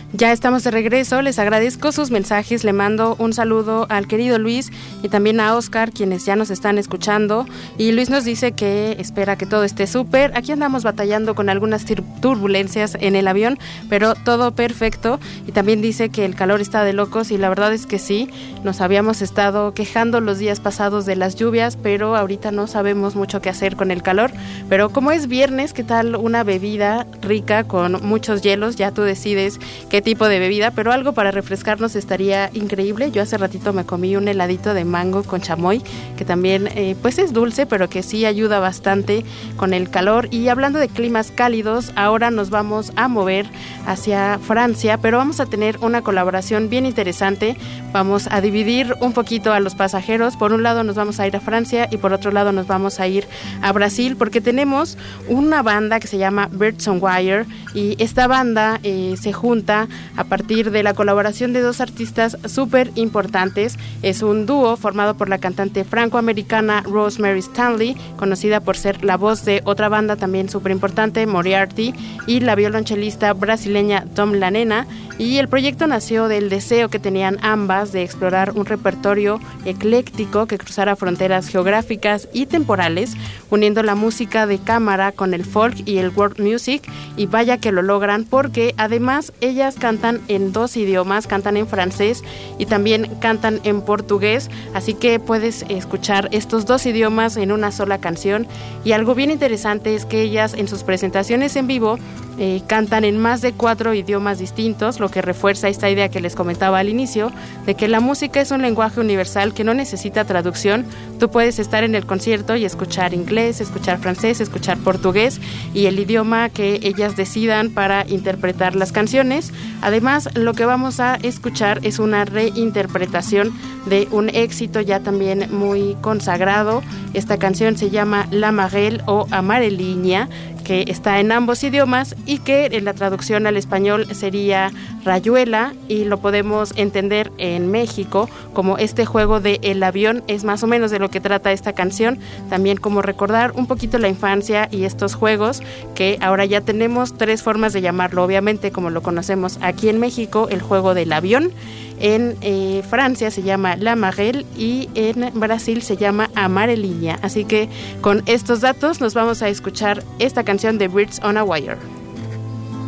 Ya estamos de regreso, les agradezco sus mensajes, le mando un saludo al querido Luis y también a Oscar, quienes ya nos están escuchando, y Luis nos dice que espera que todo esté súper. Aquí andamos batallando con algunas turbulencias en el avión, pero todo perfecto, y también dice que el calor está de locos, y la verdad es que sí, nos habíamos estado quejando los días pasados de las lluvias, pero ahorita no sabemos mucho qué hacer con el calor. Pero como es viernes, ¿qué tal una bebida rica con muchos hielos? Ya tú decides qué tipo de bebida, pero algo para refrescarnos estaría increíble. Yo hace ratito me comí un heladito de mango con chamoy, que también pues es dulce, pero que sí ayuda bastante con el calor. Y hablando de climas cálidos, ahora nos vamos a mover hacia Francia, pero vamos a tener una colaboración bien interesante. Vamos a dividir un poquito a los pasajeros. Por un lado nos vamos a ir a Francia y por otro lado nos vamos a ir a Brasil, porque tenemos una banda que se llama Birds on Wire, y esta banda se junta a partir de la colaboración de dos artistas súper importantes. Es un dúo formado por la cantante franco-americana Rosemary Stanley, conocida por ser la voz de otra banda también súper importante, Moriarty, y la violonchelista brasileña Tom Lanena. Y el proyecto nació del deseo que tenían ambas de explorar un repertorio ecléctico que cruzara fronteras geográficas y temporales, uniendo la música de cámara con el folk y el world music, y vaya que lo logran, porque además ellas cantan en dos idiomas, cantan en francés y también cantan en portugués, así que puedes escuchar estos dos idiomas en una sola canción. Y algo bien interesante es que ellas en sus presentaciones en vivo cantan en más de 4 idiomas distintos, lo que refuerza esta idea que les comentaba al inicio, de que la música es un lenguaje universal que no necesita traducción. Tú puedes estar en el concierto y escuchar inglés, escuchar francés, escuchar portugués y el idioma que ellas decidan para interpretar las canciones. Además, lo que vamos a escuchar es una reinterpretación de un éxito ya también muy consagrado. Esta canción se llama La Marelle o Amareliña, que está en ambos idiomas y que en la traducción al español sería Rayuela, y lo podemos entender en México como este juego de el avión. Es más o menos de lo que trata esta canción, también como recordar un poquito la infancia y estos juegos que ahora ya tenemos 3 formas de llamarlo, obviamente como lo conocemos aquí en México, el juego del avión. En Francia se llama La Marelle y en Brasil se llama Amareliña. Así que con estos datos nos vamos a escuchar esta canción de Birds on a Wire.